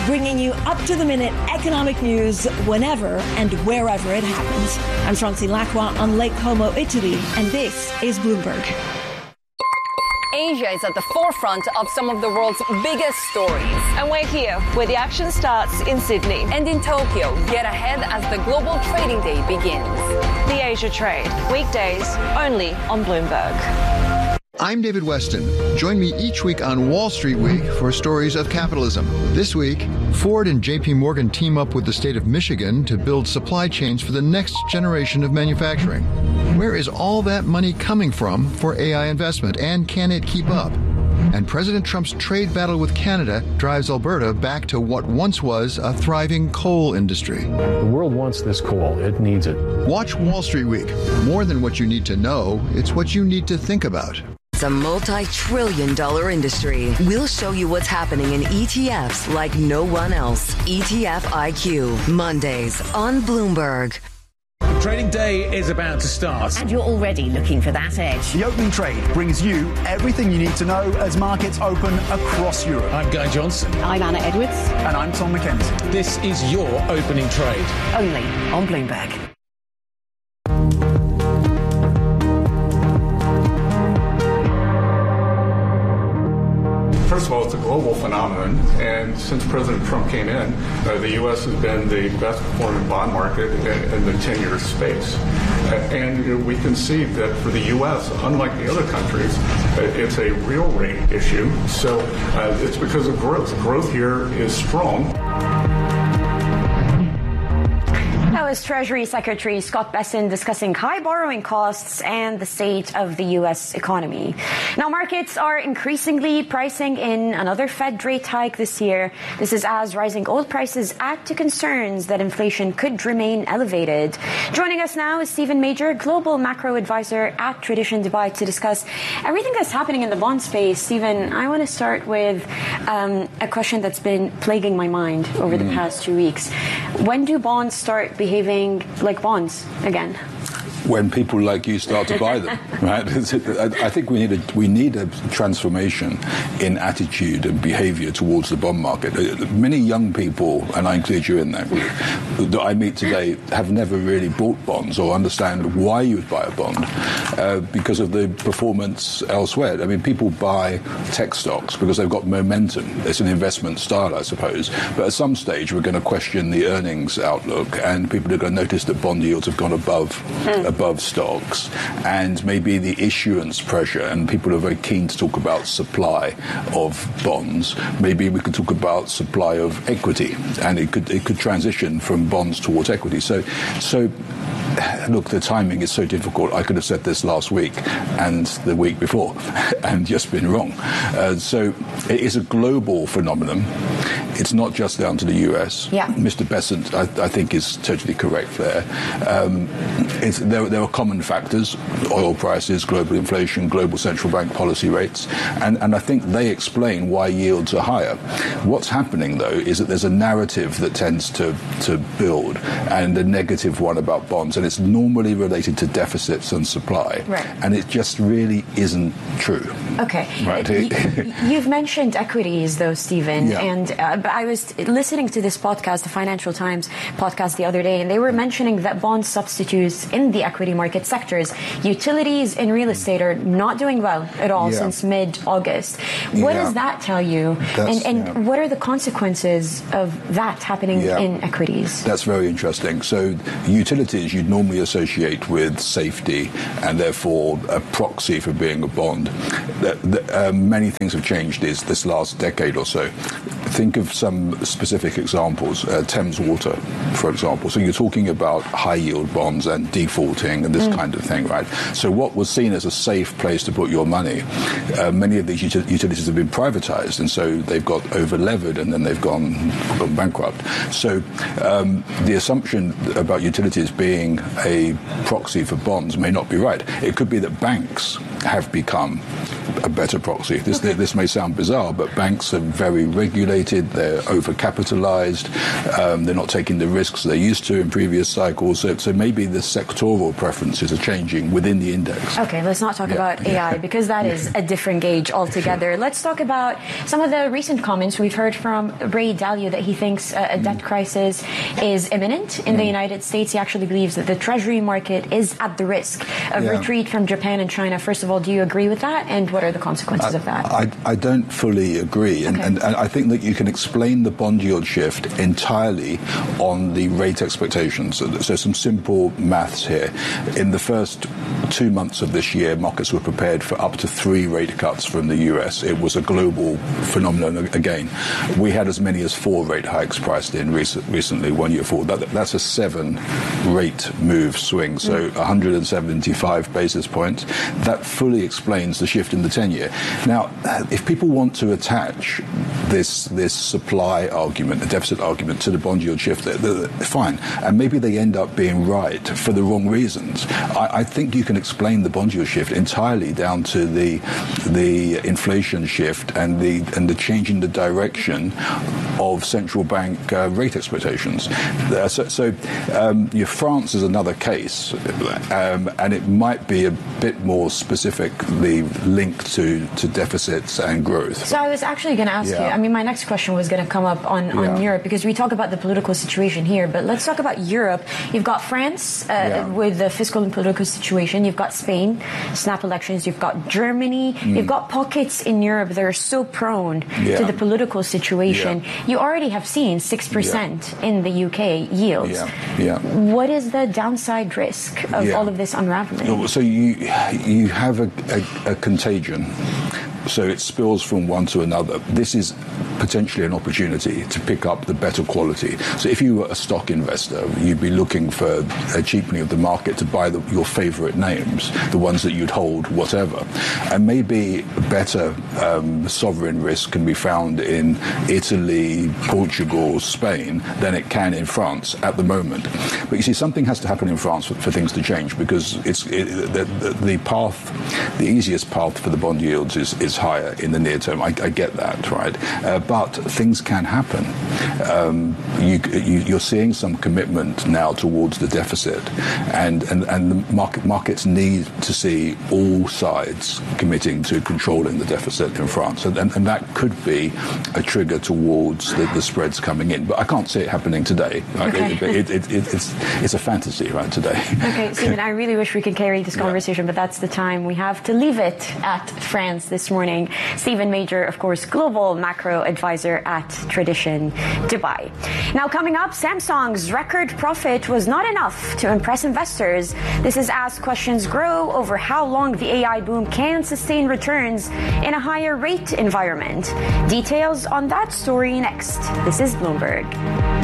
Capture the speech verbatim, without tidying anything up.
bringing you up-to-the-minute economic news whenever and wherever it happens. I'm Francine Lacqua on Lake Como, Italy, and this is Bloomberg. Asia is at the forefront of some of the world's biggest stories. And we're here where the action starts in Sydney. And in Tokyo, get ahead as the global trading day begins. The Asia Trade, weekdays only on Bloomberg. I'm David Weston. Join me each week on Wall Street Week for stories of capitalism. This week, Ford and J P Morgan team up with the state of Michigan to build supply chains for the next generation of manufacturing. Where is all that money coming from for A I investment, and can it keep up? And President Trump's trade battle with Canada drives Alberta back to what once was a thriving coal industry. The world wants this coal. It needs it. Watch Wall Street Week. More than what you need to know, it's what you need to think about. It's a multi-trillion dollar industry. We'll show you what's happening in E T Fs like no one else. E T F I Q, Mondays on Bloomberg. Trading day is about to start. And you're already looking for that edge. The opening trade brings you everything you need to know as markets open across Europe. I'm Guy Johnson. I'm Anna Edwards. And I'm Tom McKenzie. This is your opening trade. Only on Bloomberg. First of all, it's a global phenomenon, and since President Trump came in, uh, the U S has been the best performing bond market in, in the ten-year space. Uh, and you know, we can see that for the U S, unlike the other countries, uh, it's a real rate issue. So uh, it's because of growth. Growth here is strong. That was Treasury Secretary Scott Bessent discussing high borrowing costs and the state of the U S economy. Now, markets are increasingly pricing in another Fed rate hike this year. This is as rising oil prices add to concerns that inflation could remain elevated. Joining us now is Stephen Major, Global Macro Advisor at Tradition Dubai, to discuss everything that's happening in the bond space. Stephen, I want to start with um, a question that's been plaguing my mind over mm. the past two weeks. When do bonds start behaving like bonds again? When people like you start to buy them, right? I think we need a we need a transformation in attitude and behaviour towards the bond market. Many young people, and I include you in that group, that I meet today have never really bought bonds or understand why you would buy a bond uh, because of the performance elsewhere. I mean, people buy tech stocks because they've got momentum. It's an investment style, I suppose. But at some stage, we're going to question the earnings outlook, and people are going to notice that bond yields have gone above. Mm. above stocks, and maybe the issuance pressure, and people are very keen to talk about supply of bonds. Maybe we could talk about supply of equity, and it could it could transition from bonds towards equity. So, so look, the timing is so difficult. I could have said this last week and the week before and just been wrong. Uh, so it is a global phenomenon. It's not just down to the U S. Yeah. Mister Bessent, I, I think, is totally correct there. Um, it's, there. There are common factors: oil prices, global inflation, global central bank policy rates, and, and I think they explain why yields are higher. What's happening, though, is that there's a narrative that tends to, to build, and a negative one about bonds, and it's normally related to deficits and supply. Right. And it just really isn't true. Okay. Right. Y- you've mentioned equities, though, Stephen, yeah. and uh, but I was listening to this podcast, the Financial Times podcast, the other day, and they were mentioning that bond substitutes in the equity market sectors, utilities and real estate, are not doing well at all yeah. since mid-August. What yeah. does that tell you? That's, and and yeah. what are the consequences of that happening yeah. in equities? That's very interesting. So utilities you'd normally associate with safety and therefore a proxy for being a bond. The, the, uh, many things have changed this, this last decade or so. Think of some specific examples. Uh, Thames Water, for example. So you're talking about high-yield bonds and defaulting and this mm. kind of thing, right? So what was seen as a safe place to put your money, uh, many of these util- utilities have been privatized, and so they've got over-levered and then they've gone, gone bankrupt. So um, the assumption about utilities being a proxy for bonds may not be right. It could be that banks have become a better proxy. This okay. this may sound bizarre, but banks are very regulated. They're overcapitalized. Um, they're not taking the risks they used to in previous cycles. So, so maybe the sectoral preferences are changing within the index. Okay, let's not talk yeah. about A I because that is a different gauge altogether. Sure. Let's talk about some of the recent comments we've heard from Ray Dalio that he thinks uh, a debt mm. crisis is imminent in mm. the United States. He actually believes that the Treasury market is at the risk of yeah. retreat from Japan and China. First of all, do you agree with that? And what are the consequences I, of that? I, I don't fully agree. And, okay. and, and I think that you can explain the bond yield shift entirely on the rate expectations. So, so some simple maths here. In the first two months of this year, markets were prepared for up to three rate cuts from the U S. It was a global phenomenon again. We had as many as four rate hikes priced in recent, recently, one year forward. That, that's a seven rate move swing, so mm. one hundred seventy-five basis points. That fully explains the shift in the ten-year. Now, if people want to attach this this supply argument, the deficit argument, to the bond yield shift, they're, they're fine. And maybe they end up being right for the wrong reasons. I, I think you can explain the bond yield shift entirely down to the the inflation shift and the and the change in the direction of central bank uh, rate expectations. Uh, so, so um, yeah, France is another case, um, and it might be a bit more specifically linked to, to deficits and growth. So I was actually going to ask yeah. you, I mean, my next question was going to come up on, on yeah. Europe, because we talk about the political situation here, but let's talk about Europe. You've got France uh, yeah. with the fiscal and political situation. You've got Spain, snap elections. You've got Germany. Mm. You've got pockets in Europe that are so prone yeah. to the political situation. Yeah. You already have seen six percent yeah. in the U K yields. Yeah. Yeah. What is the downside risk of yeah. all of this unraveling? So you you have a, a, a contagion. So it spills from one to another. This is potentially an opportunity to pick up the better quality. So if you were a stock investor, you'd be looking for a cheapening of the market to buy the, your favorite names, the ones that you'd hold, whatever. And maybe better um, sovereign risk can be found in Italy, Portugal, Spain than it can in France at the moment. But you see, something has to happen in France for, for things to change, because it's it, the, the, the path, the easiest path for the bond yields is, is higher in the near term. I, I get that, right? Uh, but things can happen. Um, you, you, you're seeing some commitment now towards the deficit, and, and, and the market, markets need to see all sides committing to controlling the deficit in France. And, and, and that could be a trigger towards the, the spreads coming in. But I can't see it happening today. Right? Okay. It, it, it, it's, it's a fantasy, right, today. Okay, Stephen, I really wish we could carry this conversation, yeah. but that's the time we have to leave it at France this morning. Stephen Major, of course, global macro advisor at Tradition Dubai. Now, coming up, Samsung's record profit was not enough to impress investors. This is as questions grow over how long the A I boom can sustain returns in a higher rate environment. Details on that story next. This is Bloomberg.